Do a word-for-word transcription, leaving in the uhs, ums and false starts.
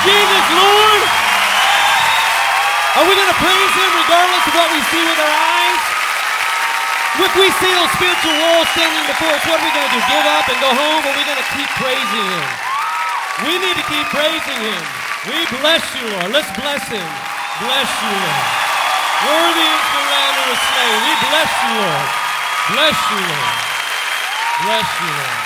Jesus Lord? Are we going to praise him regardless of what we see with our eyes? If we see those spiritual walls standing before us, what are we going to do? Give up and go home? Or are we going to keep praising him? We need to keep praising him. We bless you, Lord. Let's bless him. Bless you, Lord. Worthy is the Lamb who was slain. We bless you, Lord. Bless you, Lord. Bless you, Lord.